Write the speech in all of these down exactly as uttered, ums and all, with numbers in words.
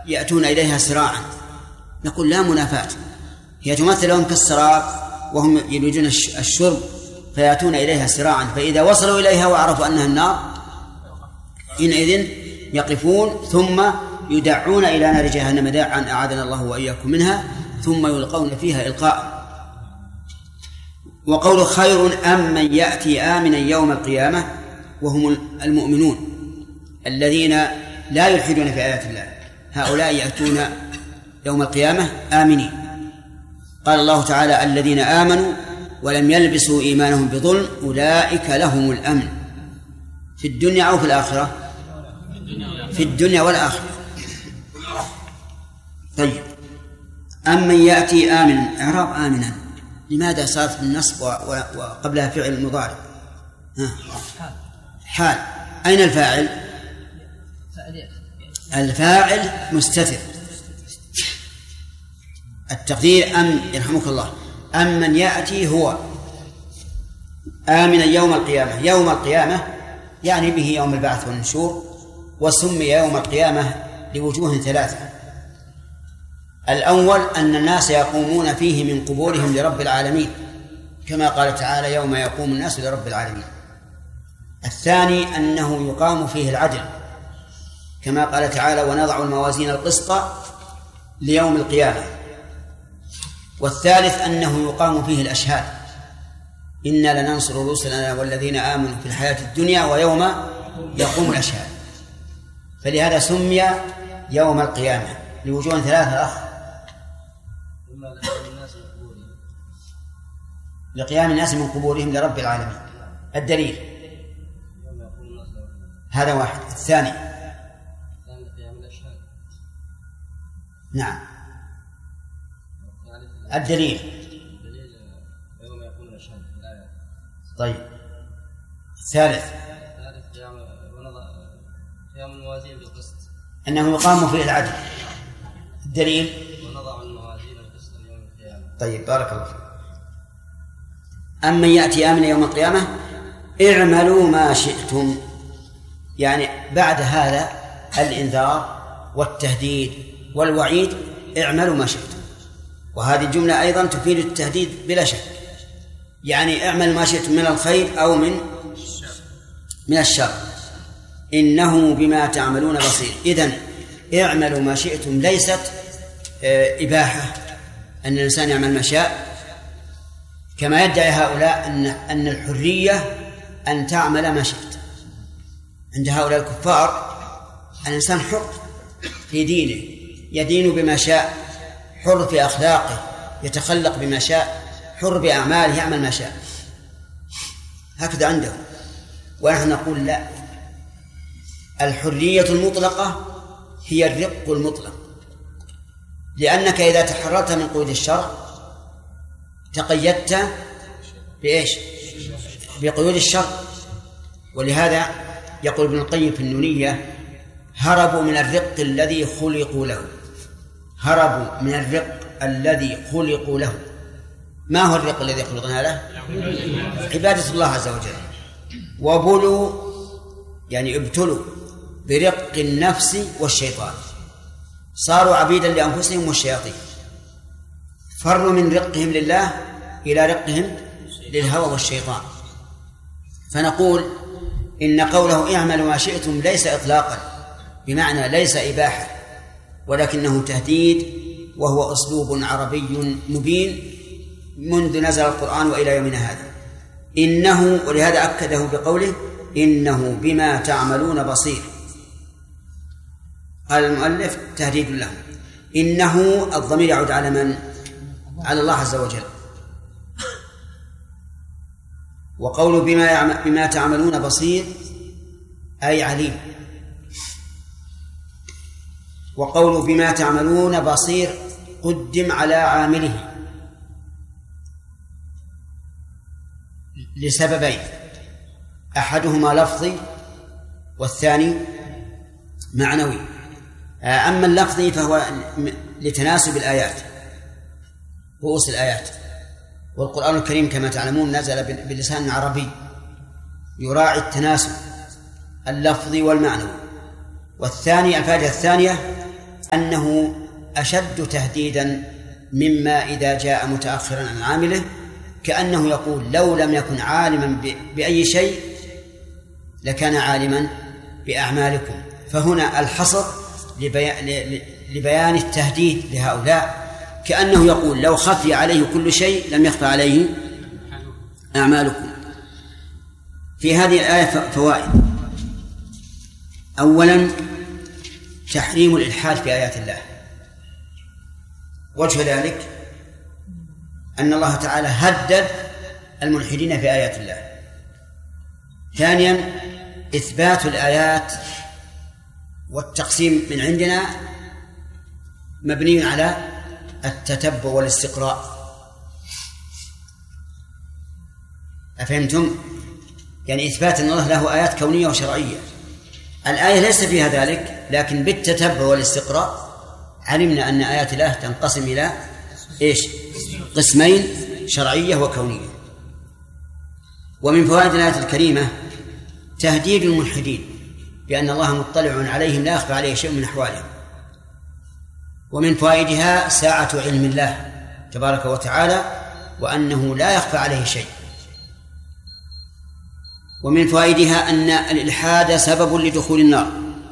يأتون إليها سراعا، نقول لا منافاة، هي تمثل لهم كالسراب وهم يريدون الشرب فيأتون إليها سراعا، فإذا وصلوا إليها وعرفوا أنها النار حينئذ يقفون ثم يدعون إلى نار جهنم داعا أعاذنا الله وإياكم منها، ثم يلقون فيها إلقاء. وقول خير أم من يأتي آمنا يوم القيامة وهم المؤمنون الذين لا يلحدون في آيات الله، هؤلاء يأتون يوم القيامة آمنين. قال الله تعالى الذين آمنوا ولم يلبسوا إيمانهم بظلم أولئك لهم الأمن في الدنيا أو في الآخرة؟ في الدنيا والآخرة. طيب، أمن يأتي آمنا، إعراب آمنا لماذا صارت بالنصب وقبلها فعل مضارع؟ حال. أين الفاعل؟ الفاعل مستتر. التقدير أم يرحمك الله أم من يأتي هو آمنا يوم القيامة. يوم القيامة يعني به يوم البعث والنشور، وسمي يوم القيامة لوجوه ثلاثة. الأول أن الناس يقومون فيه من قبورهم لرب العالمين كما قال تعالى يوم يقوم الناس لرب العالمين. الثاني أنه يقام فيه العدل كما قال تعالى ونضع الموازين القسط ليوم القيامة. والثالث أنه يقام فيه الأشهاد إنا لننصر رسلنا والذين آمنوا في الحياة الدنيا ويوم يقوم الأشهاد. فلهذا سمي يوم القيامة لوجوه ثلاثة أخ لقيام الناس من قبورهم لرب العالمين. الدليل هذا واحد. الثاني نعم الدليل طيب. الثالث أنه يقام فيه العدل. الدليل ونضع الموازين القسط يوم القيامة. طيب بارك الله فيك. أمن يأتي آمنا يوم القيامة اعملوا ما شئتم، يعني بعد هذا الإنذار والتهديد والوعيد اعملوا ما شئتم، وهذه الجملة أيضا تفيد التهديد بلا شك، يعني اعمل ما شئتم من الخير أو من من الشر إنه بما تعملون بصير. إذن اعملوا ما شئتم ليست إباحة أن الإنسان يعمل ما شاء كما يدعي هؤلاء أن أن الحرية أن تعمل ما شئت. عند هؤلاء الكفار الإنسان حر في دينه، يدين بما شاء، حر في أخلاقه، يتخلق بما شاء، حر بأعماله، يعمل ما شاء، هكذا عندهم. ونحن نقول لا، الحرية المطلقة هي الرق المطلق، لأنك إذا تحررت من قيود الشرع تقيدت بإيش؟ بقيود الشرع. ولهذا يقول ابن القيم في النونية هربوا من الرق الذي خلقوا له. هربوا من الرق الذي خلقوا له. ما هو الرق الذي خلقنا له؟ عبادة الله عز وجل. وبلوا يعني ابتلوا برق النفس والشيطان، صاروا عبيدا لأنفسهم والشياطين، فروا من رقهم لله إلى رقهم للهوى والشيطان. فنقول إن قوله اعملوا ما شئتم ليس إطلاقا بمعنى ليس إباحة، ولكنه تهديد، وهو أسلوب عربي مبين منذ نزل القرآن وإلى يومنا هذا. إنه، ولهذا أكده بقوله إنه بما تعملون بصير. قال المؤلف تهديد له. إنه الضمير يعود على من؟ على الله عز وجل. وقوله بما بما تعملون بصير أي عليم. وقوله بما تعملون بصير قدم على عامله لسببين، أحدهما لفظي والثاني معنوي. أما اللفظي فهو لتناسب الآيات، رؤوس الآيات، والقرآن الكريم كما تعلمون نزل بلسان عربي يراعي التناسب اللفظي والمعنوي. والثاني الفائدة الثانية أنه أشد تهديدا مما إذا جاء متأخرا عن عامله، كأنه يقول لو لم يكن عالما بأي شيء لكان عالما بأعمالكم. فهنا الحصر لبيان التهديد لهؤلاء، كأنه يقول لو خفي عليه كل شيء لم يخفى عليه أعمالكم. في هذه الآية فوائد. أولا تحريم الإلحاد في آيات الله. وجه ذلك أن الله تعالى هدد الملحدين في آيات الله. ثانيا إثبات الآيات والتقسيم من عندنا مبني على التتبع والاستقراء. أفهمتم؟ يعني إثبات أن الله له آيات كونية وشرعية. الآية ليس فيها ذلك، لكن بالتتبع والاستقراء علمنا أن آيات الله تنقسم إلى إيش؟ قسمين، شرعية وكونية. ومن فوائد الآية الكريمة تهديد الملحدين بأن الله مطلع عليهم لا يخفى عليه شيء من أحوالهم. ومن فوائدها ساعة علم الله تبارك وتعالى وأنه لا يخفى عليه شيء. ومن فوائدها أن الإلحاد سبب لدخول النار،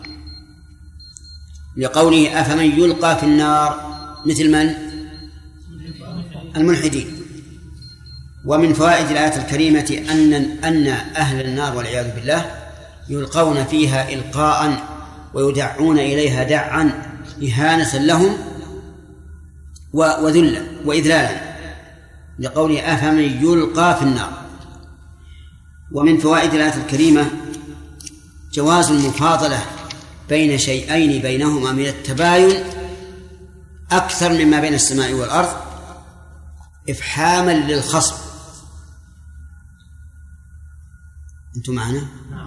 لقوله أفمن يلقى في النار مثل من؟ الملحدين. ومن فوائد الآية الكريمة أن أن أهل النار والعياذ بالله يلقون فيها إلقاء ويدعون إليها دعا إهانة لهم وذلا وإذلالا، لقوله أفمن يلقى في النار. ومن فوائد الآية الكريمة جواز المفاضلة بين شيئين بينهما من التباين أكثر مما بين السماء والأرض إفحاما للخصم. أنتم معنا؟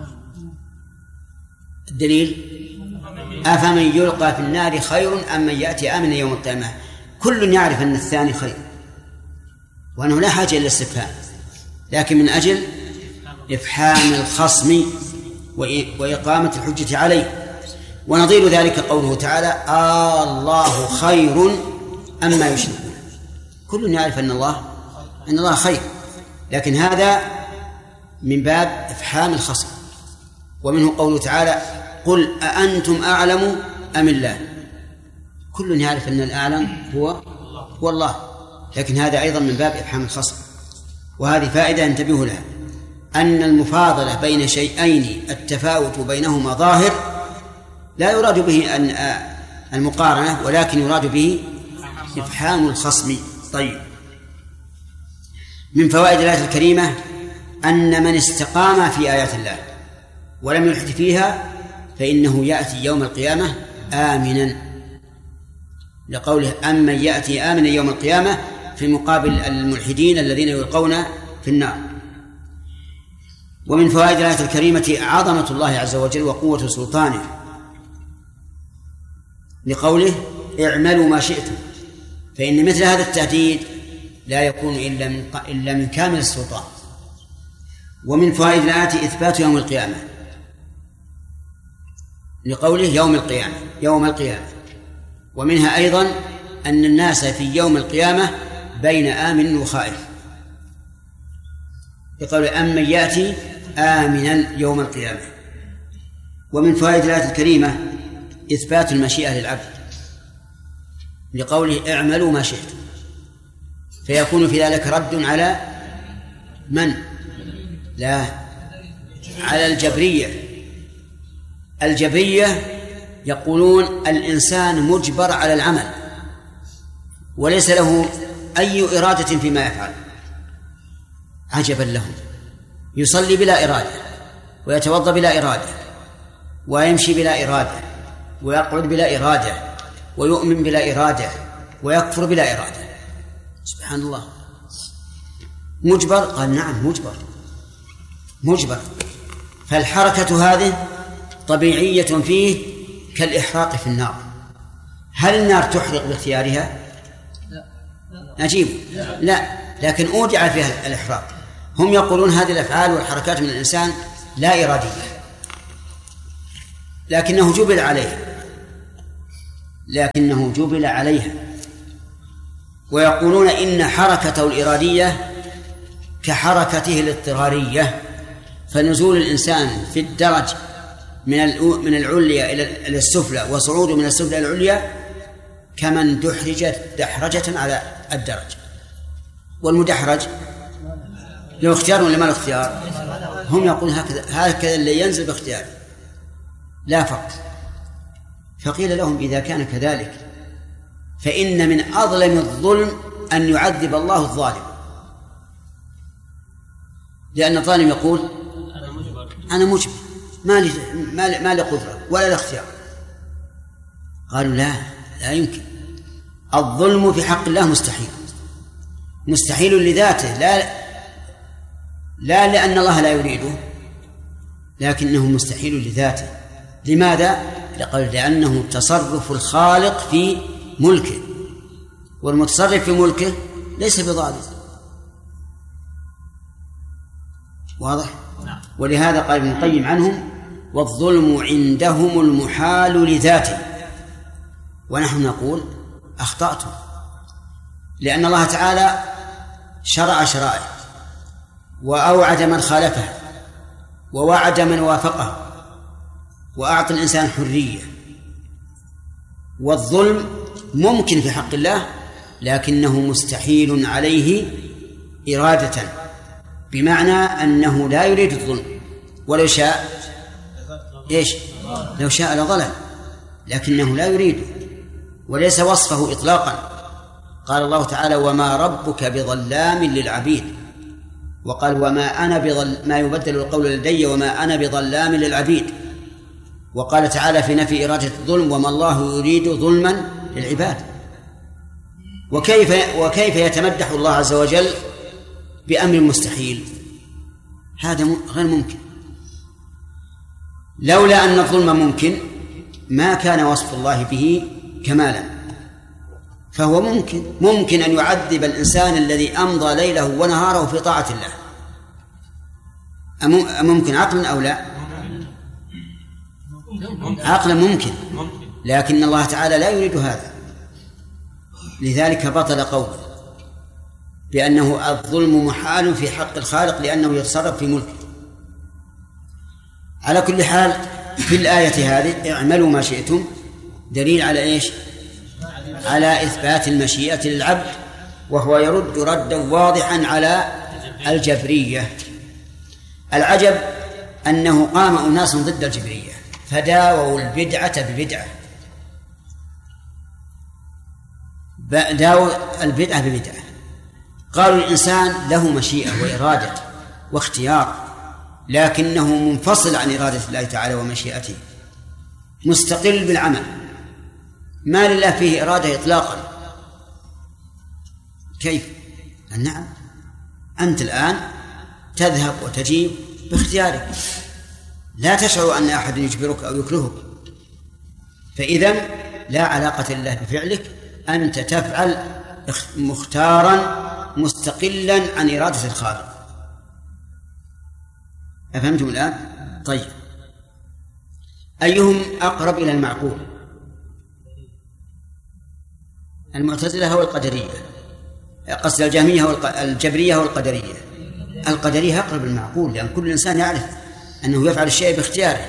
الدليل أفمن يلقى في النار خير أم من يأتي آمنا يوم القيامة. كل يعرف أن الثاني خير وأنه لا حاجة إلى الاستفهام، لكن من أجل إفحام الخصم وإقامة الحجة عليه. ونظير ذلك قوله تعالى آه الله خير أما يشركون. كل يعرف أن الله أن الله خير، لكن هذا من باب إفحام الخصم. ومنه قوله تعالى قل أأنتم أعلم أم الله. كل يعرف أن الأعلم هو هو الله، لكن هذا أيضا من باب إفحام الخصم. وهذه فائدة انتبهوا لها، أن المفاضلة بين شيئين التفاوت بينهما ظاهر لا يراد به أن المقارنة، ولكن يراد به إفحام الخصم. طيب، من فوائد الآية الكريمة أن من استقام في آيات الله ولم يلحد فيها فإنه يأتي يوم القيامة آمنا، لقوله أمن يأتي آمنا يوم القيامة في مقابل الملحدين الذين يلقون في النار. ومن فوائد الآية الكريمة عظمة الله عز وجل وقوة سلطانه، لقوله اعملوا ما شئتم، فإن مثل هذا التهديد لا يكون إلا من, إلا من كامل السلطان. ومن فوائد الآية إثبات يوم القيامة، لقوله يوم القيامة يوم القيامة. ومنها أيضا أن الناس في يوم القيامة بين آمن وخائف، لقوله أمن يأتي آمنا يوم القيامة. ومن فوائد الآية الكريمة إثبات المشيئة للعبد، لقوله اعملوا ما شئتم، فيكون في ذلك رد على من؟ لا، على الجبرية. الجبرية يقولون الإنسان مجبر على العمل وليس له أي إرادة فيما يفعل. عجبا لهم، يصلي بلا إرادة، ويتوضأ بلا إرادة، ويمشي بلا إرادة، ويقعد بلا إرادة، ويؤمن بلا إرادة، ويكفر بلا إرادة. سبحان الله، مجبر؟ قال نعم مجبر مجبر. فالحركة هذه طبيعية فيه كالإحراق في النار. هل النار تحرق باختيارها؟ نجيب لا، لكن أودع فيها الإحراق. هم يقولون هذه الأفعال والحركات من الإنسان لا إرادية، لكنه جبل عليه. لكنه جبل عليها. ويقولون إن حركته الإرادية كحركته الاضطرارية، فنزول الإنسان في الدرج من من العليا إلى السفلى وصعوده من السفلى إلى العليا كمن دحرج دحرجة على الدرج. والمدحرج له اختيار ولا ما له اختيار؟ هم يقولون هكذا هكذا اللي ينزل باختياره لا فرق. فقيل لهم إذا كان كذلك فإن من أظلم الظلم أن يعذب الله الظالم، لأن الظالم يقول أنا مجبر ما لي ما لي قدرة ولا الاختيار. قالوا لا لا يمكن، الظلم في حق الله مستحيل، مستحيل لذاته، لا لا لأن الله لا يريده، لكنه مستحيل لذاته. لماذا؟ لأنه تصرف الخالق في ملكه، والمتصرف في ملكه ليس بظالم. واضح؟ ولهذا قال ابن القيم عنهم والظلم عندهم المحال لذاته. ونحن نقول أخطأتم، لأن الله تعالى شرع شرائع وأوعد من خالفه ووعد من وافقه وأعطى الإنسان حرية. والظلم ممكن في حق الله لكنه مستحيل عليه إرادة، بمعنى أنه لا يريد الظلم، ولو شاء إيش؟ لو شاء لظلم، لكنه لا يريده وليس وصفه إطلاقا. قال الله تعالى وما ربك بظلام للعبيد، وقال وما أنا بظل ما يبدل القول لدي وما أنا بظلام للعبيد. وقال تعالى في نفي إرادة الظلم وما الله يريد ظلما للعباد. وكيف وكيف يتمدح الله عز وجل بأمر مستحيل؟ هذا غير ممكن. لولا أن الظلم ممكن ما كان وصف الله به كمالا، فهو ممكن ممكن أن يعذب الإنسان الذي أمضى ليله ونهاره في طاعة الله. أممكن عقلا أو لا؟ عقلا ممكن، لكن الله تعالى لا يريد هذا، لذلك بطل قوله بأنه الظلم محال في حق الخالق لأنه يتصرف في ملكه. على كل حال في الآية هذه اعملوا ما شئتم دليل على إيش؟ على إثبات المشيئة للعبد، وهو يرد ردا واضحا على الجبرية. العجب أنه قام أناس ضد الجبرية فداووا البدعة ببدعة، داووا البدعة ببدعة. قالوا الإنسان له مشيئة وإرادة واختيار، لكنه منفصل عن إرادة الله تعالى ومشيئته، مستقل بالعمل، ما لله فيه إرادة إطلاقا. كيف؟ نعم، أنت الآن تذهب وتجيب باختيارك، لا تشعر أن أحد يجبرك أو يكرهك، فإذن لا علاقة لله بفعلك، أنت تفعل مختارا مستقلا عن إرادة الخالق. أفهمتم الآن؟ طيب، أيهم أقرب إلى المعقول؟ المعتزلة هو القدرية، قصد الجهمية هو الجبرية هو القدرية. القدرية أقرب المعقول، لأن كل إنسان يعرف أنه يفعل الشيء باختياره،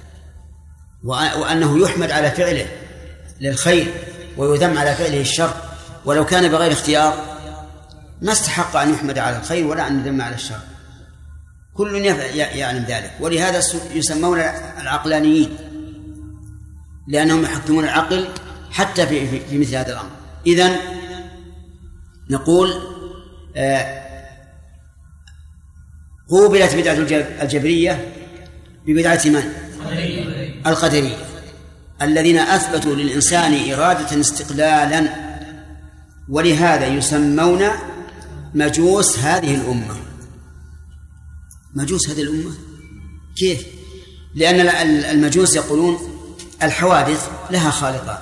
وأنه يحمد على فعله للخير ويذم على فعله الشر، ولو كان بغير اختيار ما استحق أن يحمد على الخير ولا أن يذم على الشر. كل يعلم ذلك، ولهذا يسمون العقلانيين، لأنهم يحكمون العقل حتى في, في مثل هذا الأمر. إذن نقول آه قوبلت بدعة الجبرية ببدعة من؟ القدرية، الذين أثبتوا للإنسان إرادة استقلالا، ولهذا يسمون مجوس هذه الأمة. مجوس هذه الأمة كيف؟ لأن المجوس يقولون الحوادث لها خالقان،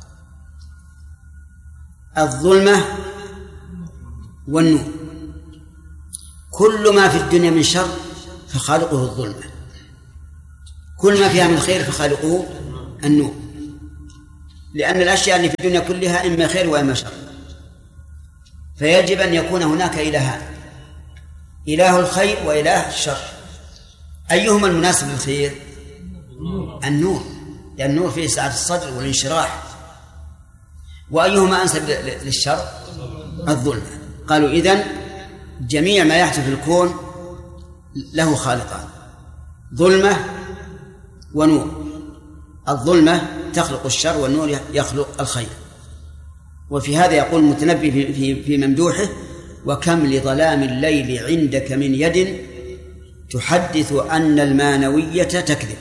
الظلمة والنور، كل ما في الدنيا من شر فخالقه الظلمة، كل ما فيها من خير فخالقه النور. لأن الأشياء اللي في الدنيا كلها إما خير وإما شر، فيجب أن يكون هناك إلهان، إله الخير وإله الشر. أيهما المناسب للخير؟ النور، لأن النور فيه سعة الصدر والانشراح. وأيهما أنسب للشر؟ الظلم. قالوا إذن جميع ما يحدث في الكون له خالقان، ظلمة ونور. الظلمة تخلق الشر والنور يخلق الخير. وفي هذا يقول المتنبي في, في, في ممدوحه: وكم لظلام الليل عندك من يد تحدث أن المانوية تكذب.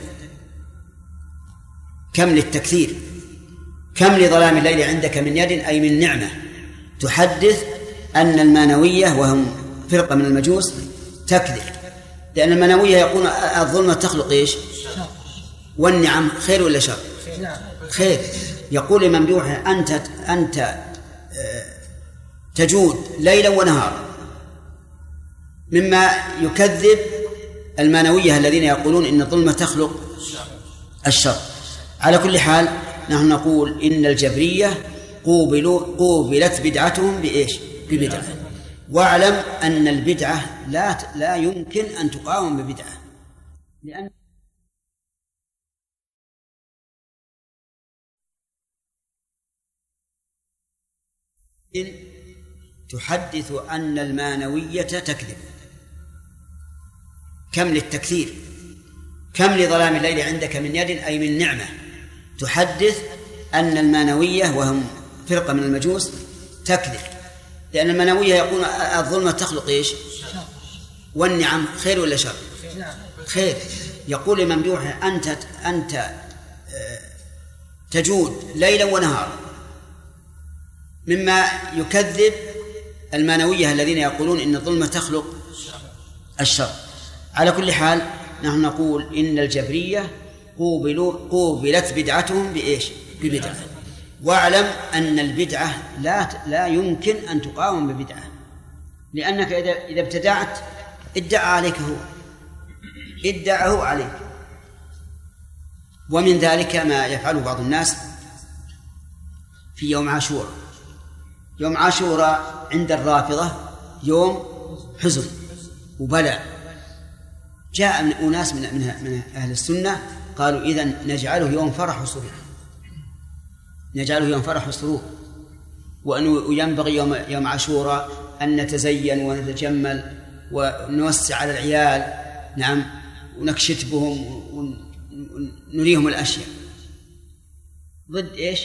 كم للتكثير، كم لظلام الليل عندك من يد أي من نعمة تحدث أن المانوية وهم فرقة من المجوس تكذب، لأن المانوية يقول الظلمة تخلق إيش؟ والنعم خير ولا شر؟ خير. يقول لممدوحه: أنت أنت تجود ليلا ونهارا، مما يكذب المانوية الذين يقولون إن الظلمة تخلق الشر. على كل حال نحن نقول إن الجبرية قوبلوا قوبلت بدعتهم بإيش؟ ببدعة. واعلم أن البدعة لا لا يمكن أن تقاوم ببدعة، لأن تحدث أن المانوية تكذب. كم للتكثير، كم لظلام الليل عندك من يد أي من نعمة تحدث أن المانوية وهم فرقة من المجوس تكذب، لأن المانوية يقول الظلمة تخلق إيش؟ والنعم خير ولا شر؟ خير. يقول لممدوحه: أنت أنت تجود ليلا ونهارا، مما يكذب المانوية الذين يقولون إن الظلمة تخلق الشر. على كل حال نحن نقول إن الجبرية قوبلوا قوبلت بدعتهم بإيش؟ ببدعة. واعلم أن البدعة لا لا يمكن أن تقاوم ببدعة، لأنك إذا إذا ابتدعت ادعى عليك هو، ادعه عليك. ومن ذلك ما يفعله بعض الناس في يوم عاشوراء. يوم عاشوراء عند الرافضة يوم حزن وبلاء. جاء أناس من من أهل السنة قالوا: إذن نجعله يوم فرح وسرور، نجعله يوم فرح وسرور، وأنه ينبغي يوم يوم عاشوراء أن نتزين ونتجمل ونوسع على العيال، نعم، ونكشت بهم ونريهم الأشياء. ضد إيش؟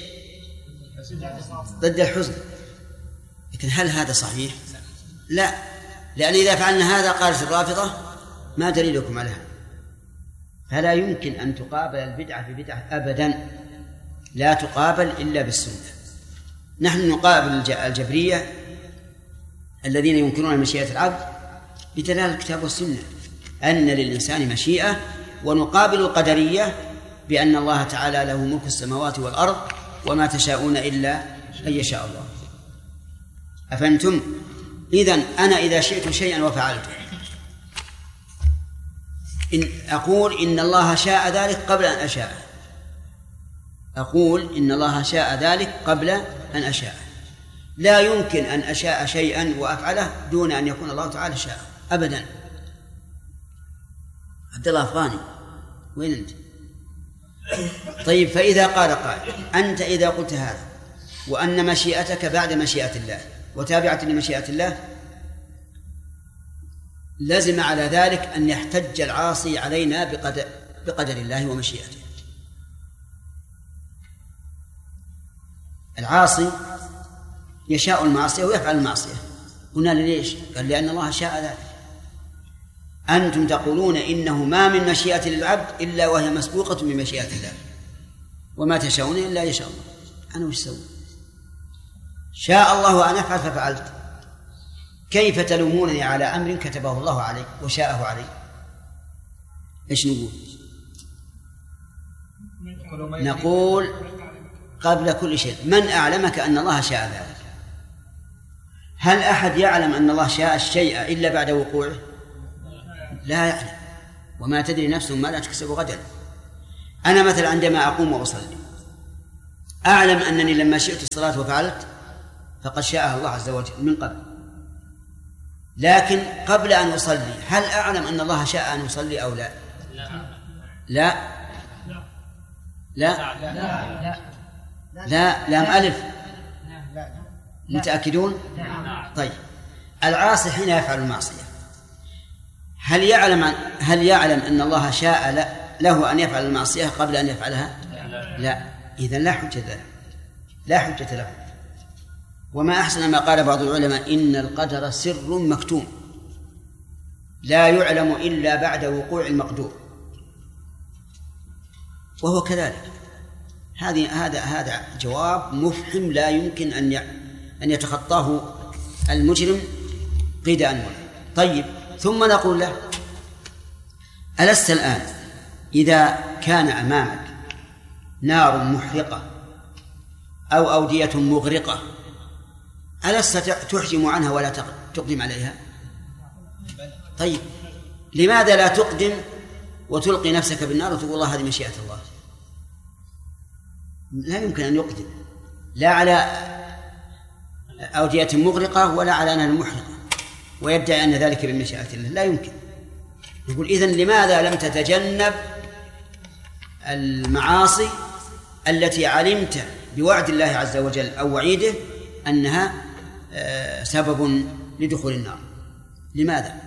ضد الحزن. لكن هل هذا صحيح؟ لا، لأن إذا فعلنا هذا قالت الرافضة: ما دليلكم على هذا؟ فلا يمكن أن تقابل البدعة ببدعة أبدا، لا تقابل إلا بالسنة. نحن نقابل الجبرية الذين ينكرون مشيئة العبد بدلالة الكتاب والسنة أن للإنسان مشيئة، ونقابل القدرية بأن الله تعالى له ملك السماوات والأرض وما تشاءون إلا أن يشاء الله. أفهمتم؟ إذن أنا إذا شئت شيئا وفعلته، إن أقول إن الله شاء ذلك قبل أن أشاء، أقول إن الله شاء ذلك قبل أن أشاء. لا يمكن أن أشاء شيئا وأفعله دون أن يكون الله تعالى شاء أبدا. عبد الله أفغاني، وين أنت؟ طيب، فإذا قال قائل: أنت إذا قلت هذا وأن مشيئتك بعد مشيئة الله وتابعة لمشيئة الله، لزم على ذلك أن يحتج العاصي علينا بقدر, بقدر الله ومشيئته. العاصي يشاء المعصية ويفعل المعصية. قلنا ليش؟ قال: لأن الله شاء ذلك. أنتم تقولون إنه ما من مشيئة للعبد إلا وهي مسبوقة بمشيئة الله، وما تشاءون إلا يشاء الله. أنا وش سوي؟ شاء الله أن أفعل ففعلت، كيف تلومونني على أمر كتبه الله علي وشاءه علي؟ إيش نقول؟ نقول قبل كل شيء: من أعلمك أن الله شاء ذلك؟ هل أحد يعلم أن الله شاء الشيء إلا بعد وقوعه؟ لا يعلم. وما تدري نفس ما لا تكسب غدا. أنا مثلا عندما أقوم وأصلي أعلم أنني لما شئت الصلاة وفعلت فقد شاءها الله عز وجل من قبل، لكن قبل أن أصلي هل أعلم أن الله شاء أن أصلي أو لا؟ لا لا لا لا لام ألف متأكدون؟ طيب العاصي حين يفعل المعصية هل يعلم هل يعلم أن الله شاء له أن يفعل المعصية قبل أن يفعلها؟ لا. إذن لا حجة له، لا حجة له. وما أحسن ما قال بعض العلماء إن القدر سر مكتوم لا يعلم إلا بعد وقوع المقدور، وهو كذلك. هذه هذا هذا جواب مفحم لا يمكن أن أن يتخطاه المجرم قيد أنمل. طيب ثم نقول له ألست الآن إذا كان أمامك نار محرقة أو أودية مغرقة ألست تحجم عنها ولا تقدم عليها؟ طيب لماذا لا تقدم وتلقي نفسك بالنار وتقول الله هذه مشيئة الله؟ لا يمكن أن يقدم لا على أودية مغرقة ولا على نار محرقة ويدعي أن ذلك بمشيئة الله، لا يمكن. نقول إذن لماذا لم تتجنب المعاصي التي علمت بوعد الله عز وجل أو وعيده أنها سبب لدخول النار؟ لماذا؟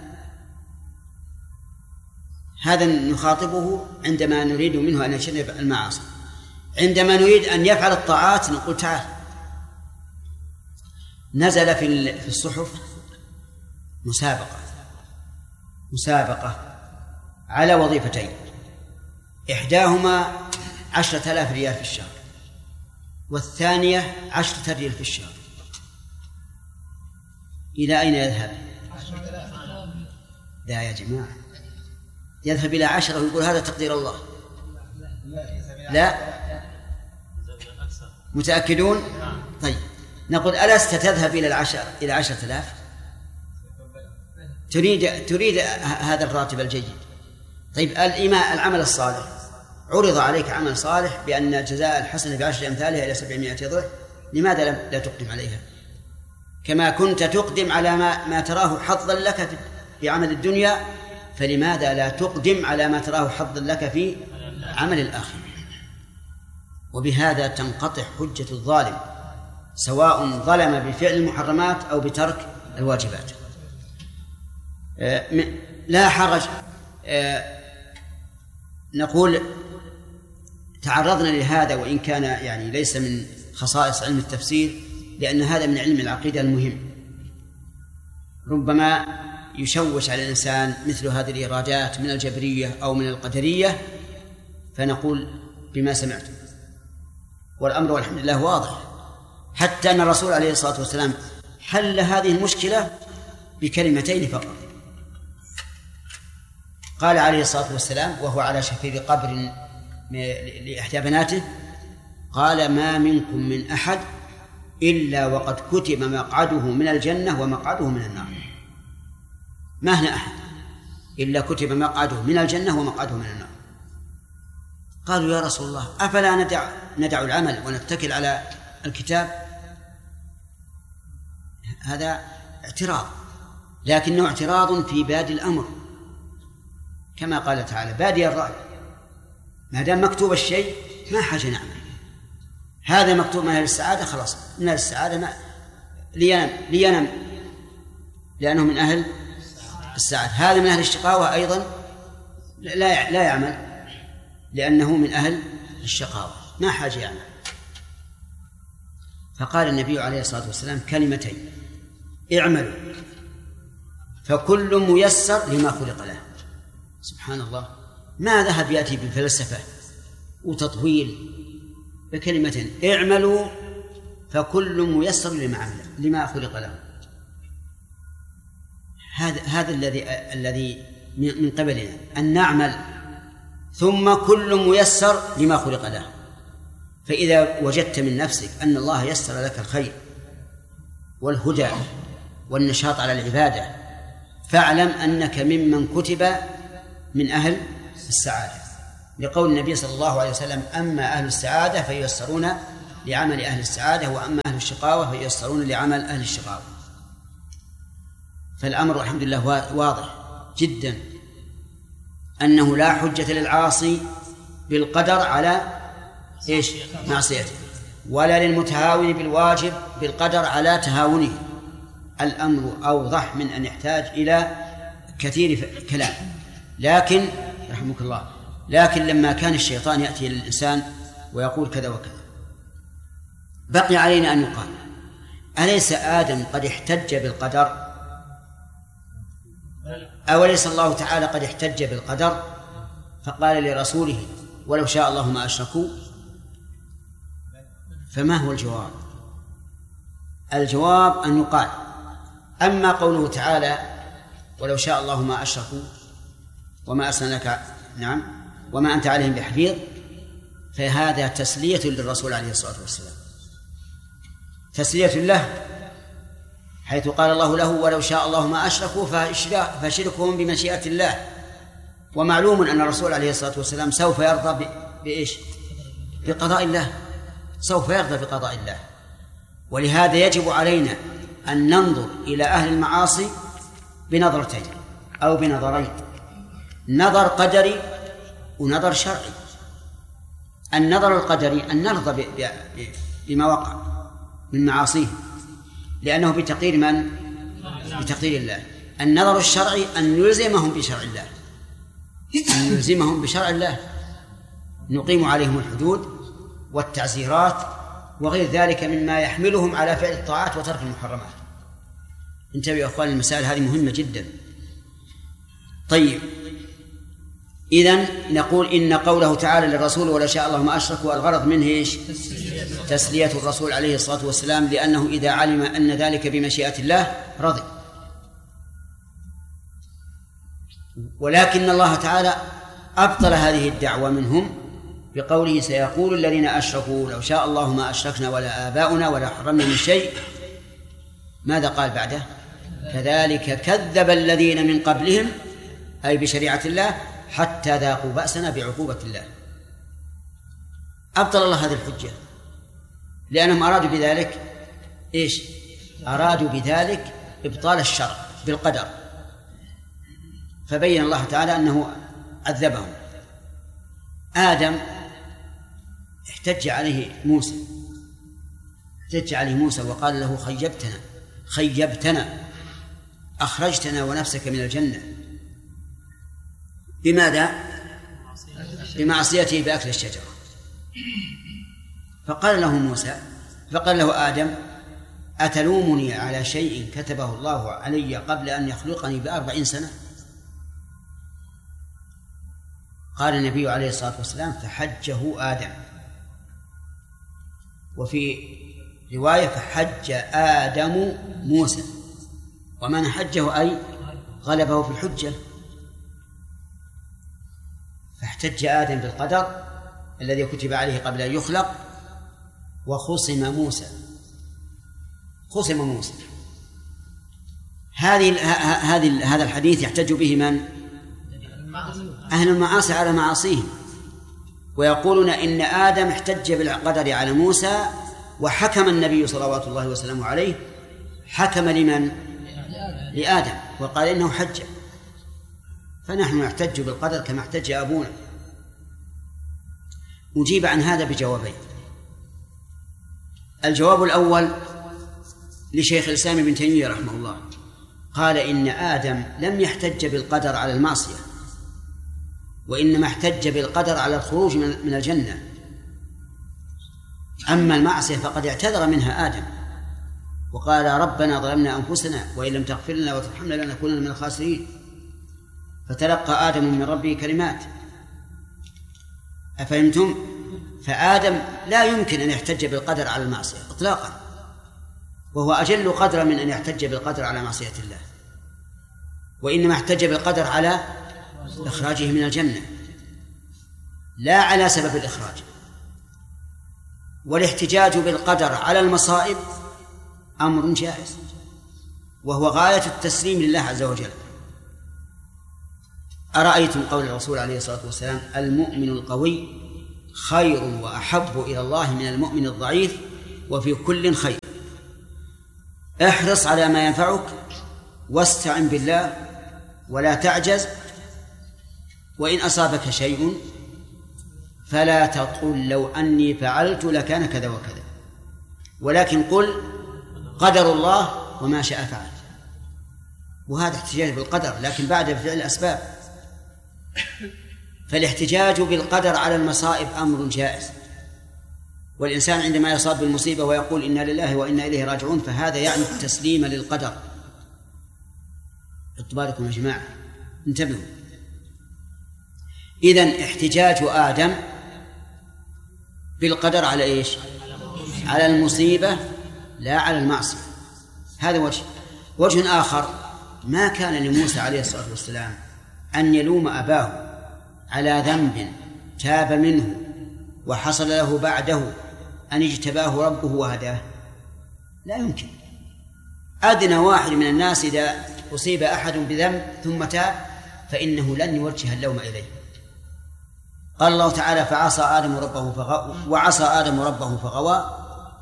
هذا نخاطبه عندما نريد منه أن يجتنب المعاصي. عندما نريد أن يفعل الطاعات نقول تعال. نزل في الصحف مسابقة مسابقة على وظيفتين، إحداهما عشرة آلاف ريال في الشهر والثانية عشرة ريال في الشهر. إلى أين يذهب؟ لا يا جماعة، يذهب إلى عشرة ويقول هذا تقدير الله. لا متأكدون؟ طيب نقول ألست تذهب إلى العشر إلى عشرة آلاف؟ تريد تريد هذا الراتب الجيد. طيب الإيمان العمل الصالح عرض عليك عمل صالح بأن جزاء الحسنة بعشر أمثالها إلى سبعمائة ضعف، لماذا لا تقدم عليها كما كنت تقدم على ما, ما تراه حظا لك في عمل الدنيا؟ فلماذا لا تقدم على ما تراه حظا لك في عمل الآخرة؟ وبهذا تنقطع حجة الظالم سواء ظلم بفعل المحرمات أو بترك الواجبات. لا حرج. نقول تعرضنا لهذا وإن كان يعني ليس من خصائص علم التفسير، لأن هذا من علم العقيدة المهم. ربما يشوش على الإنسان مثل هذه الإيرادات من الجبرية أو من القدرية، فنقول بما سمعتم والأمر والحمد لله واضح. حتى أن الرسول عليه الصلاة والسلام حل هذه المشكلة بكلمتين فقط. قال عليه الصلاة والسلام وهو على شفير قبر لإحدى بناته، قال ما منكم من أحد إلا وقد كتب مقعده من الجنة ومقعده من النار. ما هنا أحد إلا كتب مقعده من الجنة ومقعده من النار. قالوا يا رسول الله أفلا ندع, ندع العمل ونتكل على الكتاب؟ هذا اعتراض، لكنه اعتراض في بادئ الأمر، كما قال تعالى بادئ الرأي. ما دام مكتوب الشيء ما حاجة نعمل. هذا مكتوب من أهل السعادة، خلاص من أهل السعادة ما لينم لينم لأنه من أهل السعادة. هذا من أهل الشقاوة أيضا لا لا يعمل لأنه من أهل الشقاوة، ما حاجة يعمل. فقال النبي عليه الصلاة والسلام كلمتين: اعملوا فكل ميسر لما خلق له. سبحان الله، ما ذهب يأتي بالفلسفة وتطويل، بكلمتين: اعملوا فكل ميسر لما عمل لما خلق له. هذا هذا الذي الذي من قبلنا أن نعمل ثم كل ميسر لما خلق له. فإذا وجدت من نفسك أن الله يسر لك الخير والهدى والنشاط على العبادة، فاعلم أنك ممن كتب من أهل السعادة، لقول النبي صلى الله عليه وسلم: أما أهل السعادة فييسرون لعمل أهل السعادة، وأما أهل الشقاوة فييسرون لعمل أهل الشقاوة. فالأمر الحمد لله واضح جدا أنه لا حجة للعاصي بالقدر على إيش معصيته، ولا للمتهاون بالواجب بالقدر على تهاونه. الأمر أوضح من أن يحتاج إلى كثير كلام. لكن رحمك الله، لكن لما كان الشيطان يأتي للإنسان ويقول كذا وكذا، بقي علينا أن يقال: أليس آدم قد احتج بالقدر؟ أوليس الله تعالى قد احتج بالقدر فقال لرسوله: ولو شاء الله ما أشركوا؟ فما هو الجواب؟ الجواب أن يقال: أما قوله تعالى: ولو شاء الله ما أشركوا وما أرسلناك نعم وما أنت عليهم بحفيظ، فهذا تسلية للرسول عليه الصلاة والسلام، تسلية له، حيث قال الله له: ولو شاء الله ما أشركوا فشركهم بمشيئة الله. ومعلوم أن الرسول عليه الصلاة والسلام سوف يرضى بإيش؟ بقضاء الله، سوف يرضى بقضاء الله. ولهذا يجب علينا أن ننظر إلى أهل المعاصي بنظرتين أو بنظرين: نظر قدري ونظر شرعي. النظر القدري أن نرضى بما وقع من معاصيه، لأنه بتقدير من؟ بتقدير الله. النظر الشرعي أن نلزمهم بشرع الله، أن نلزمهم بشرع الله، نقيم عليهم الحدود والتعزيرات وغير ذلك مما يحملهم على فعل الطاعات وترك المحرمات. انتبهوا يا أخوان، المسائل هذه مهمة جدا. طيب، إذن نقول إن قوله تعالى للرسول: ولو شاء الله ما أشركوا، الغرض منه إيش؟ تسلية الرسول عليه الصلاة والسلام، لأنه إذا علم أن ذلك بمشيئة الله رضي. ولكن الله تعالى أبطل هذه الدعوة منهم بقوله: سيقول الذين أشركوا لو شاء الله ما أشركنا ولا آباؤنا ولا حرمنا من شيء. ماذا قال بعده؟ كذلك كذب الذين من قبلهم، أي بشريعة الله، حتى ذاقوا بأسنا بعقوبة الله. أبطل الله هذه الحجة، لأنهم أرادوا بذلك إيش؟ أرادوا بذلك إبطال الشرع بالقدر، فبين الله تعالى أنه عذبهم. آدم احتج عليه موسى احتج عليه موسى وقال له: خيبتنا خيبتنا أخرجتنا ونفسك من الجنة. بماذا؟ بمعصيته بأكل الشجرة. فقال له موسى فقال له آدم: أتلومني على شيء كتبه الله علي قبل أن يخلقني بأربعين سنة؟ قال النبي عليه الصلاة والسلام: فحجه آدم. وفي رواية: فحج آدم موسى. ومن حجه أي غلبه في الحجة. فاحتج آدم بالقدر الذي كتب عليه قبل أن يخلق، وخصم موسى خصم موسى هذه هذه هذا الحديث يحتج به من؟ أهل المعاصي على معاصيهم، ويقولون إن آدم احتج بالقدر على موسى، وحكم النبي صلوات الله وسلامه عليه حكم لمن؟ لآدم، وقال إنه حج. فنحن نحتج بالقدر كما احتج أبونا. أجيب عن هذا بجوابين. الجواب الأول لشيخ الإسلام ابن تيمية رحمه الله، قال: إن آدم لم يحتج بالقدر على المعصية، وإنما احتج بالقدر على الخروج من الجنة. أما المعصية فقد اعتذر منها آدم وقال: ربنا ظلمنا أنفسنا وإن لم تغفر لنا وترحمنا لنكونن من الخاسرين. فتلقى آدم من ربه كلمات. أفهمتم؟ فآدم لا يمكن أن يحتج بالقدر على المعصية إطلاقا، وهو أجل قدرا من أن يحتج بالقدر على معصية الله، وإنما احتج بالقدر على إخراجه من الجنة لا على سبب الإخراج. والاحتجاج بالقدر على المصائب أمر جائز، وهو غاية التسليم لله عز وجل. أرأيتم قول الرسول عليه الصلاة والسلام: المؤمن القوي خير وأحب إلى الله من المؤمن الضعيف، وفي كل خير. احرص على ما ينفعك واستعن بالله ولا تعجز، وإن أصابك شيء فلا تقل لو أني فعلت لكان كذا وكذا، ولكن قل قدر الله وما شاء فعل. وهذا احتجاج بالقدر لكن بعد فعل الأسباب. فالاحتجاج بالقدر على المصائب أمر جائز، والإنسان عندما يصاب بالمصيبة ويقول إنا لله وإنا إليه راجعون فهذا يعني التسليم للقدر. اطباركم يا جماعة انتبهوا. إذن احتجاج آدم بالقدر على إيش؟ على المصيبة لا على المعصية. هذا وجه. وجه آخر، ما كان لموسى عليه الصلاة والسلام أن يلوم أباه على ذنب تاب منه وحصل له بعده أن اجتباه ربه وهداه، لا يمكن. أدنى واحد من الناس إذا أصيب أحد بذنب ثم تاب فإنه لن يوجه اللوم إليه. قال الله تعالى فعصى آدم ربه فغوى وعصى آدم ربه فغوى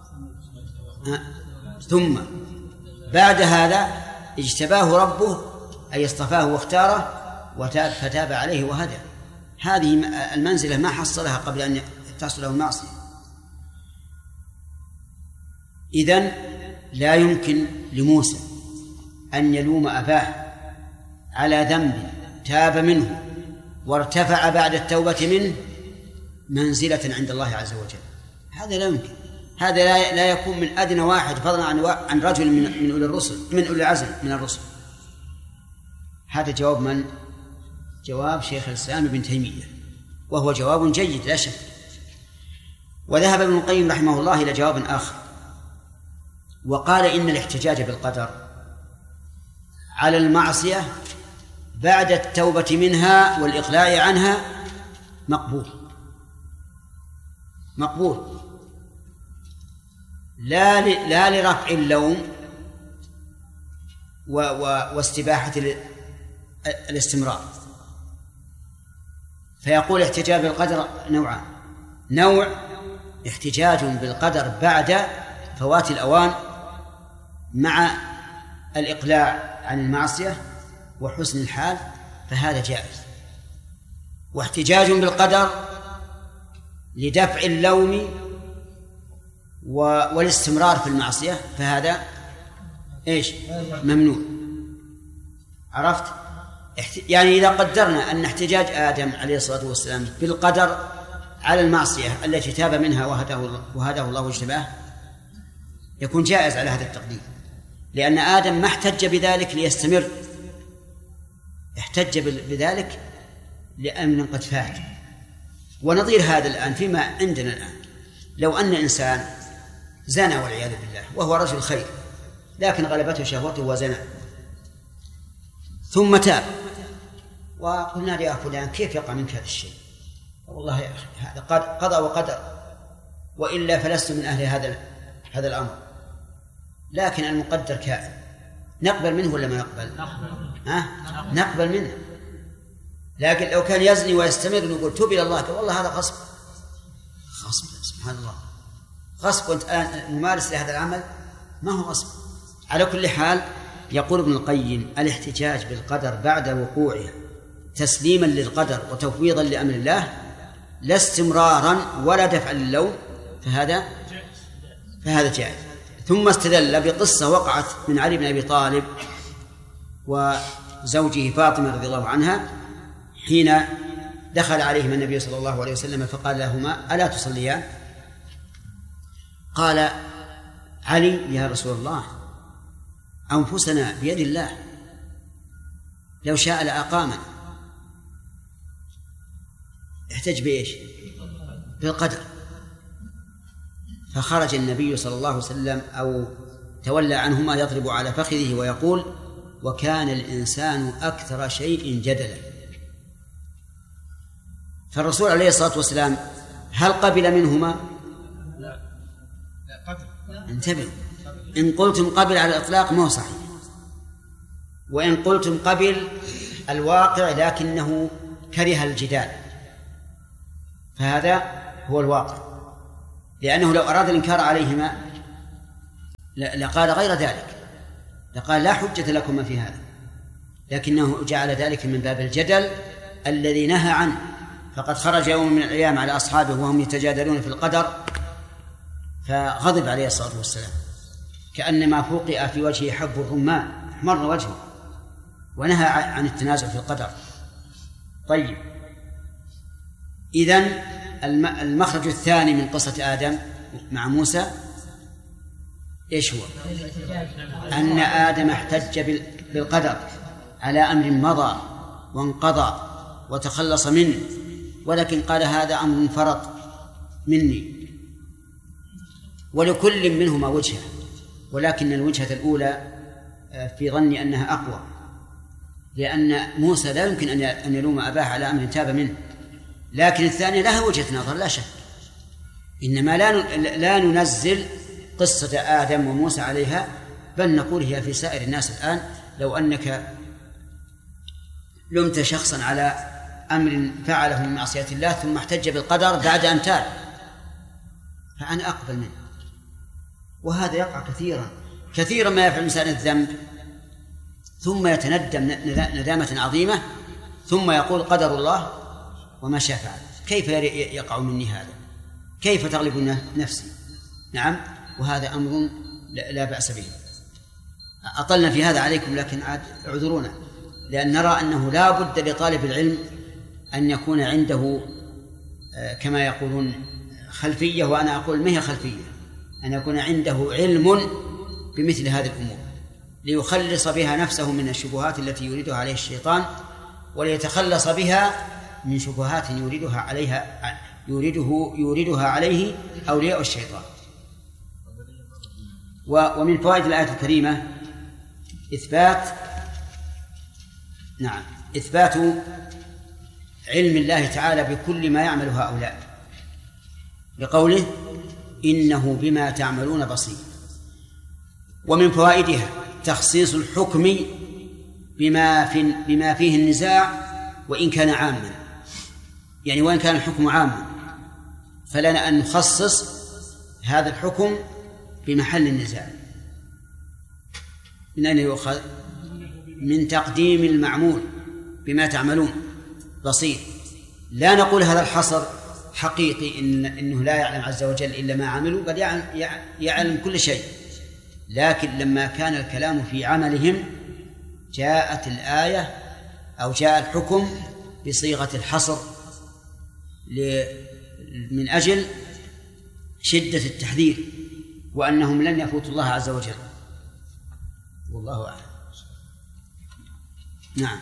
ثم بعد هذا اجتباه ربه أي اصطفاه واختاره وتاب فتاب عليه وهدى. هذه المنزلة ما حصلها قبل أن تحصل له المعصية. إذن لا يمكن لموسى أن يلوم أباه على ذنب تاب منه وارتفع بعد التوبة منه منزلة عند الله عز وجل. هذا لا يمكن. هذا لا لا يكون من أدنى واحد فضلا عن عن رجل من من أولي الرسل من أولي العزم من الرسل. هذا جواب من؟ جواب شيخ الإسلام ابن تيمية، وهو جواب جيد لا شك. وذهب ابن القيم رحمه الله إلى جواب آخر وقال إن الاحتجاج بالقدر على المعصية بعد التوبة منها والإقلاع عنها مقبول مقبول لا لا لرفع اللوم و و واستباحة الاستمرار. فيقول احتجاج بالقدر نوعان: نوع احتجاج بالقدر بعد فوات الأوان مع الإقلاع عن المعصية وحسن الحال، فهذا جائز. واحتجاج بالقدر لدفع اللوم والاستمرار في المعصية فهذا إيش؟ ممنوع. عرفت؟ يعني إذا قدرنا أن احتجاج آدم عليه الصلاة والسلام بالقدر على المعصية التي تاب منها وهداه, وهداه الله واجتباه يكون جائز على هذا التقدير، لأن آدم ما احتج بذلك ليستمر، احتج بذلك لأمر قد فات. ونظير هذا الآن فيما عندنا الآن، لو أن إنسان زنى والعياذ بالله وهو رجل خير لكن غلبته شهوته وزنى ثم تاب وقلنا يا فلان كيف يقع منك هذا الشيء؟ والله يا أخي هذا قضى وقدر وإلا فلست من أهل هذا هذا الأمر، لكن المقدر كائن، نقبل منه ولا ما نقبل؟ ها؟ نقبل منه. لكن لو كان يزني ويستمر نقول توب إلى الله، والله هذا غصب غصب سبحان الله غصب، وأنت الآن ممارس لهذا العمل ما هو غصب. على كل حال يقول ابن القيم الاحتجاج بالقدر بعد وقوعه تسليما للقدر وتفويضا لأمر الله لا استمرارا ولا دفعا للوم فهذا فهذا جائز. ثم استدل بقصة وقعت من علي بن أبي طالب وزوجه فاطمة رضي الله عنها حين دخل عليهما النبي صلى الله عليه وسلم فقال لهما ألا تصليان؟ قال علي يا رسول الله أنفسنا بيد الله لو شاء لأقامنا. احتج بإيش؟ بالقدر. فخرج النبي صلى الله عليه وسلم أو تولى عنهما يضرب على فخذه ويقول وكان الإنسان أكثر شيء جدلا. فالرسول عليه الصلاة والسلام هل قبل منهما؟ لا لا قدر. انتبهوا، إن قلتم قبل على الإطلاق ما هو صحيح، وإن قلتم قبل الواقع لكنه كره الجدال فهذا هو الواقع، لأنه لو أراد الإنكار عليهما لقال غير ذلك، لقال لا حجة لكم في هذا، لكنه جعل ذلك من باب الجدل الذي نهى عنه. فقد خرج يوم من الأيام على أصحابه وهم يتجادلون في القدر فغضب عليه الصلاة والسلام كأنما فوقئ في وجهه حب الرمان، احمر وجهه، ونهى عن التنازع في القدر. طيب، إذن المخرج الثاني من قصة آدم مع موسى إيش هو؟ أن آدم احتج بالقدر على أمر مضى وانقضى وتخلص منه، ولكن قال هذا أمر فرط مني، ولكل منهما وجهة، ولكن الوجهة الأولى في ظني أنها أقوى، لأن موسى لا يمكن أن يلوم أباه على أمر تاب منه، لكن الثانية لها وجهة نظر لا شك. إنما لا لا ننزل قصة آدم وموسى عليها، بل نقول هي في سائر الناس الآن. لو أنك لمت شخصا على أمر فعله من معصية الله ثم احتج بالقدر بعد أن تاب، فأنا أقبل منه. وهذا يقع كثيرا كثيرا ما يفعل الإنسان الذنب ثم يتندم ندامة عظيمة ثم يقول قدر الله وما شاء فعل. كيف يقع مني هذا؟ كيف تغلب نفسي؟ نعم، وهذا أمر لا بأس به. أطلنا في هذا عليكم، لكن اعذرونا، لأن نرى أنه لا بد لطالب العلم أن يكون عنده كما يقولون خلفية، وأنا أقول ما هي خلفية، أن يكون عنده علم بمثل هذه الأمور ليخلص بها نفسه من الشبهات التي يريدها عليه الشيطان، وليتخلص بها من شبهات يريدها عليها يريده يريدها عليه أولياء الشيطان. ومن فوائد الآية الكريمة إثبات نعم إثبات علم الله تعالى بكل ما يعمل هؤلاء، بقوله إنه بما تعملون بصير. ومن فوائدها تخصيص الحكم بما في بما فيه النزاع وإن كان عاما، يعني وإن كان الحكم عاما فلنا أن نخصص هذا الحكم بمحل النزاع. من أين يؤخذ؟ من تقديم المعمول بما تعملون بصير. لا نقول هذا الحصر حقيقي إن إنه لا يعلم عز وجل إلا ما عملوا، بل يعلم, يعلم كل شيء، لكن لما كان الكلام في عملهم جاءت الآية أو جاء الحكم بصيغة الحصر من أجل شدة التحذير وأنهم لن يفوتوا الله عز وجل. والله أعلم. نعم.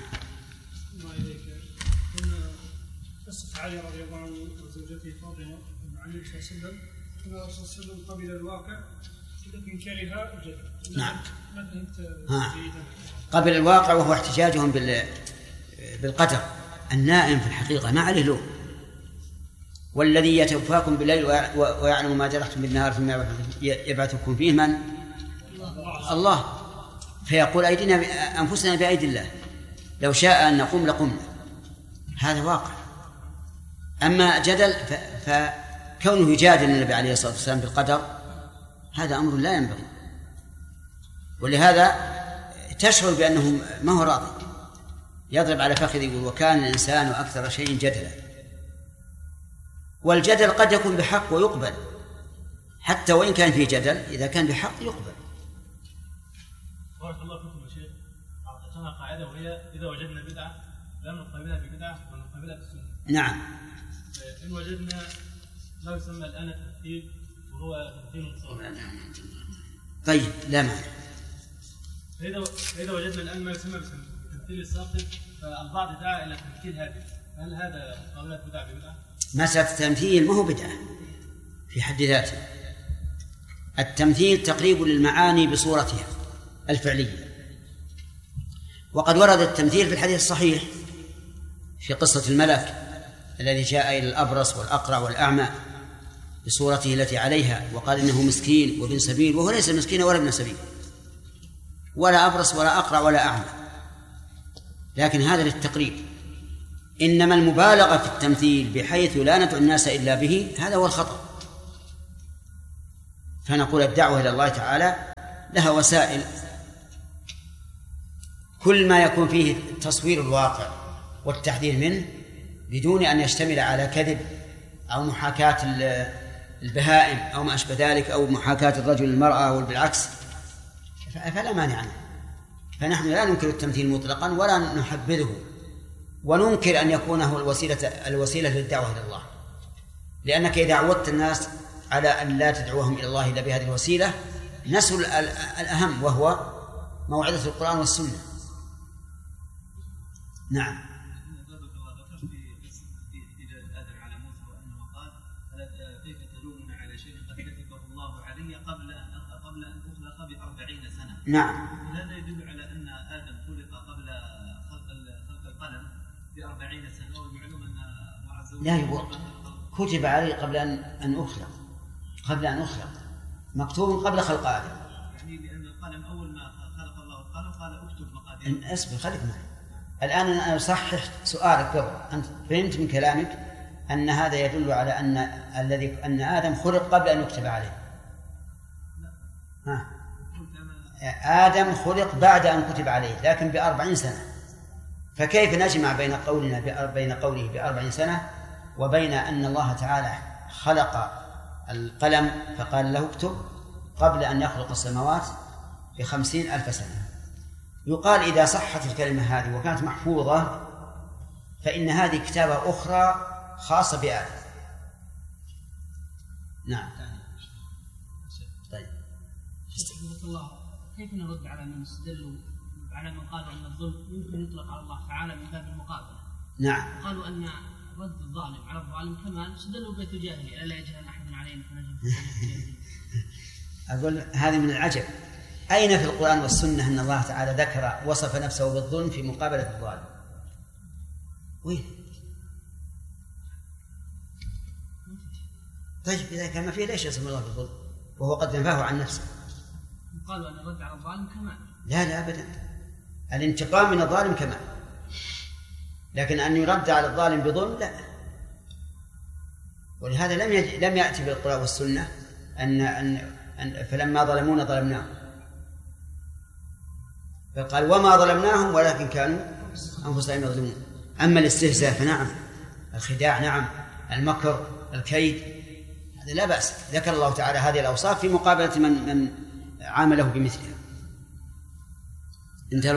قصة علي رضي الله عنه وزوجته فاطمة عن النبي صلى الله عليه وسلم أن الرسول صلى الله عليه وسلم قبل الواقع لكن كره الجدل. نعم. ها. قبل الواقع وهو احتجاجهم بالقدر. النائم في الحقيقة ما عليه لوم، والذي يتوفاكم بالليل ويعلم ما جرحتم بالنهار ثم يبعثكم فيه من؟ الله. فيقول أيدينا أنفسنا بأيدي الله، لو شاء أن نقوم لقمنا. هذا واقع. أما جدل فكونه يجادل النبي عليه الصلاة والسلام بالقدر هذا أمر لا ينبغي، ولهذا تشعر بأنه ما هو راضي، يضرب على فخذه يقول وكان الإنسان أكثر شيء جدلا. والجدل قد يكون بحق ويقبل، حتى وإن كان فيه جدل إذا كان بحق يقبل. بارك الله فيكم يا شيخ. أعطيتنا قاعدة وهي إذا وجدنا بدعة لا نقابلها ببدعة ونقابلها بالسنة. نعم. إن وجدنا ما يسمى الآن التمثيل وهو تمثيل الصالح. طيب لا مانع. فإذا إذا وجدنا الآن ما يسمى بالتمثيل الساقط فالبعض دعا إلى تمثيل هذا، هل هذا مقابلة بدعة ببدعة؟ مسألة التمثيل ما هو بدعة في حد ذاته. التمثيل تقريب للمعاني بصورتها الفعلية، وقد ورد التمثيل في الحديث الصحيح في قصة الملك الذي جاء إلى الأبرص والأقرع والأعمى بصورته التي عليها وقال إنه مسكين وابن سبيل، وهو ليس مسكين ولا ابن سبيل ولا أبرص ولا أقرع ولا أعمى، لكن هذا للتقريب. إنما المبالغة في التمثيل بحيث لا ندعو الناس إلا به هذا هو الخطأ. فنقول الدعوة إلى الله تعالى لها وسائل، كل ما يكون فيه تصوير الواقع والتحذير منه بدون أن يشتمل على كذب أو محاكاة البهائم أو ما أشبه ذلك، أو محاكاة الرجل للمرأة أو بالعكس، فلا مانع عنه. فنحن لا ننكر التمثيل مطلقا ولا نحبذه، وننكر أن يكون هو الوسيلة الوسيلة للدعوة إلى الله، لأنك إذا عودت الناس على أن لا تدعوهم إلى الله إلا بهذه الوسيلة نسوا الأهم وهو موعظة القرآن والسنة. نعم. كيف تلومنا على شيء قد كتبه الله علي قبل أن قبل أن أخلق بأربعين سنة؟ نعم. هذا يدل على أن آدم خلق قبل خلق خلق القلم بأربعين سنة، والمعلوم أن الله عز وجل لا يقول كتب علي قبل أن أن أخلق، قبل أن أخلق مكتوب قبل خلق آدم. يعني لأن القلم أول ما خلق الله القلم قال اكتب مقادير. إن أسبق خليك معي الآن. أنا أصحح سؤالك بالضبط. أنت فهمت من كلامك أن هذا يدل على أن الذي أن آدم خلق قبل أن يكتب عليه. ها. آدم خلق بعد أن كتب عليه لكن بأربعين سنة، فكيف نجمع بين قولنا بين قوله بأربعين سنة وبين أن الله تعالى خلق القلم فقال له اكتب قبل أن يخلق السماوات بخمسين ألف سنة؟ يقال إذا صحت الكلمة هذه وكانت محفوظة فإن هذه كتابة أخرى خاصة بآدم. نعم. طيب. الله كيف نرد على من استدلوا على من قالوا أن الظلم يمكن يطلق على الله تعالى من باب المقابلة؟ نعم. قالوا أن رد الظالم على الظالم كمان استدلوا بيت جاهلي ألا يجهل أحد علينا فنجد. أقول هذه من العجب. أين في القرآن والسنة أن الله تعالى ذكر وصف نفسه بالظلم في مقابلة الظالم؟ وين؟ طيب إذا كان ما فيه ليش يسمى الله بالظلم وهو قد نفاه عن نفسه؟ قالوا أن الرد على الظالم كمان. لا لا أبدا، الانتقام من الظالم كمان، لكن أن يرد على الظالم بظلم لا. ولهذا لم يج... لم يأتي بالقرآن والسنة أن أن, أن فلما ظلمونا ظلمناهم، فقال وما ظلمناهم ولكن كانوا أنفسهم يظلمون. أما الاستهزاء فنعم، الخداع نعم، المكر الكيد هذا لا بأس. ذكر الله تعالى هذه الأوصاف في مقابلة من من عامله بمثلها. انتهى.